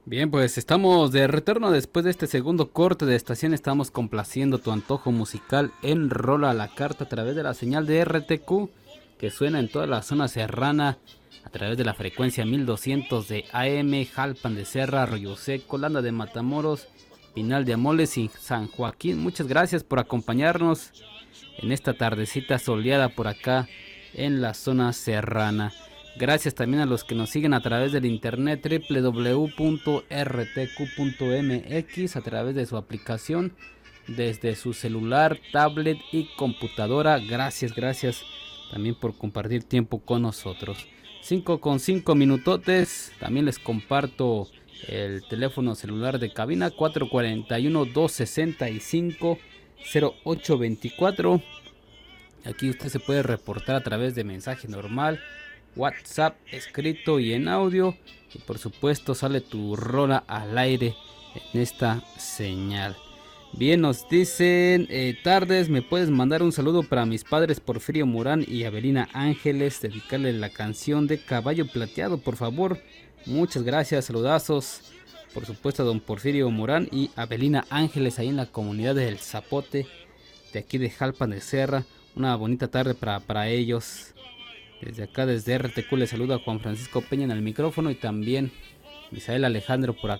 Bien, pues estamos de retorno después de este segundo corte de estación. Estamos complaciendo tu antojo musical en Rola a la Carta a través de la señal de RTQ que suena en toda la zona serrana a través de la frecuencia 1200 de AM, Jalpan de Serra, Arroyo Seco, Landa de Matamoros, Pinal de Amoles y San Joaquín. Muchas gracias por acompañarnos en esta tardecita soleada por acá en la zona serrana. Gracias también a los que nos siguen a través del internet www.rtq.mx a través de su aplicación desde su celular, tablet y computadora. Gracias también por compartir tiempo con nosotros. 5 con 5 minutotes. También les comparto el teléfono celular de cabina 441-265-0824. Aquí usted se puede reportar a través de mensaje normal, WhatsApp escrito y en audio. Y por supuesto sale tu rola al aire en esta señal. Bien, nos dicen, tardes, me puedes mandar un saludo para mis padres Porfirio Morán y Avelina Ángeles, dedicarle la canción de Caballo Plateado, por favor. Muchas gracias, saludazos. Por supuesto a don Porfirio Morán y Avelina Ángeles ahí en la comunidad del Zapote, de aquí de Jalpan de Serra. Una bonita tarde para ellos. Desde acá, desde RTQ, les saluda Juan Francisco Peña en el micrófono y también Misael Alejandro por acá.